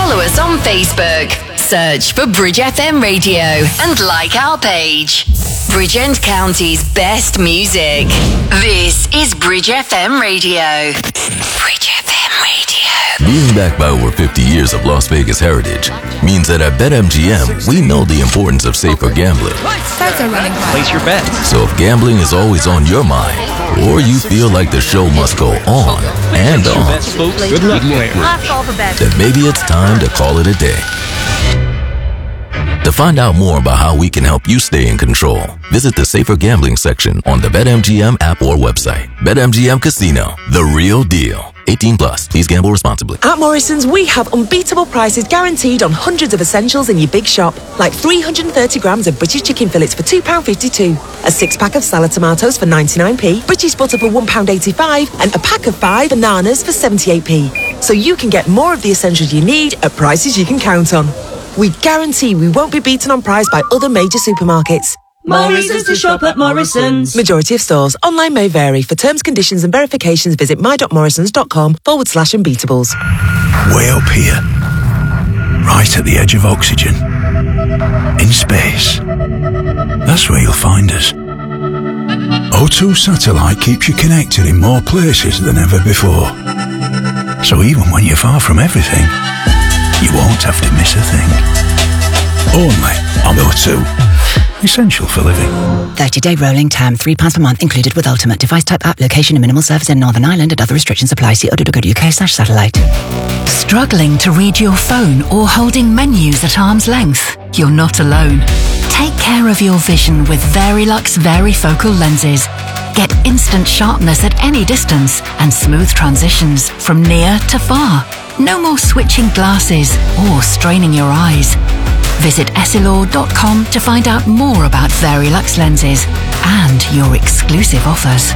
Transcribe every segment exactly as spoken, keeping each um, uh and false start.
Follow us on Facebook. Search for Bridge F M Radio and like our page. Bridgend County's best music. This is Bridge F M Radio. Bridge F M Radio. Being backed by over fifty years of Las Vegas heritage means that at BetMGM, we know the importance of safer gambling. Starts are running high. Place your bets. So if gambling is always on your mind, or you feel like the show must go on and on, Good luck, player. then maybe it's time to call it a day. To find out more about how we can help you stay in control, visit the Safer Gambling section on the BetMGM app or website. BetMGM Casino, the real deal. eighteen plus. Please gamble responsibly. At Morrison's, we have unbeatable prices guaranteed on hundreds of essentials in your big shop, like three hundred thirty grams of British chicken fillets for two pounds fifty-two, a six-pack of salad tomatoes for ninety-nine p, British butter for one pound eighty-five, and a pack of five bananas for seventy-eight p. So you can get more of the essentials you need at prices you can count on. We guarantee we won't be beaten on price by other major supermarkets. More reasons to shop at Morrison's. Majority of stores. Online may vary. For terms, conditions and verifications, visit my.morrisons.com forward slash unbeatables. Way up here. Right at the edge of oxygen. In space. That's where you'll find us. O two Satellite keeps you connected in more places than ever before. So even when you're far from everything, you won't have to miss a thing. Only on O two. Essential for living. thirty-day rolling term, three pounds per month included with Ultimate. Device type app, location and minimal service in Northern Ireland and other restrictions apply. See o two dot co dot uk slash satellite. Struggling to read your phone or holding menus at arm's length? You're not alone. Take care of your vision with Verilux Varifocal lenses. Get instant sharpness at any distance and smooth transitions from near to far. No more switching glasses or straining your eyes. Visit essilor dot com to find out more about Verilux lenses and your exclusive offers.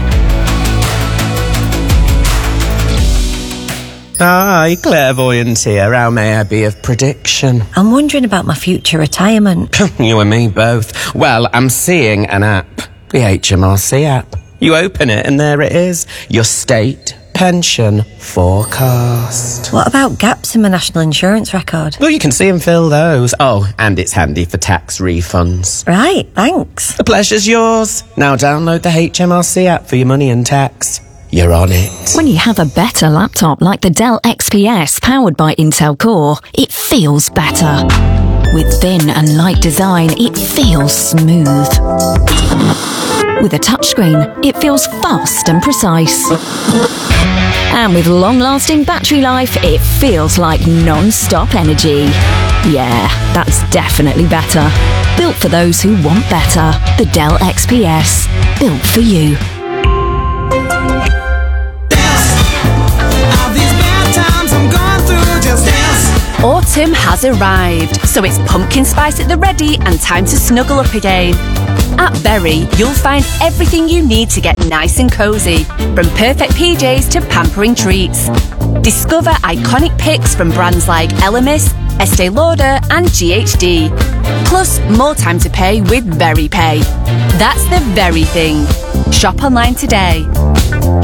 Hi, clairvoyant here. How may I be of prediction? I'm wondering about my future retirement. You and me both. Well, I'm seeing an app. The H M R C app. You open it and there it is. Your state pension forecast. What about gaps in my national insurance record? Well, you can see and fill those. Oh, and it's handy for tax refunds. Right, thanks. The pleasure's yours. Now download the H M R C app for your money and tax. You're on it. When you have a better laptop like the Dell X P S powered by Intel Core, it feels better. With thin and light design, it feels smooth. With a touchscreen, it feels fast and precise. And with long-lasting battery life, it feels like non-stop energy. Yeah, that's definitely better. Built for those who want better. The Dell X P S. Built for you. Autumn has arrived, so it's pumpkin spice at the ready and time to snuggle up again. At Berry, you'll find everything you need to get nice and cosy, from perfect P Js to pampering treats. Discover iconic picks from brands like Elemis, Estee Lauder and G H D. Plus, more time to pay with Berry Pay. That's the very thing. Shop online today.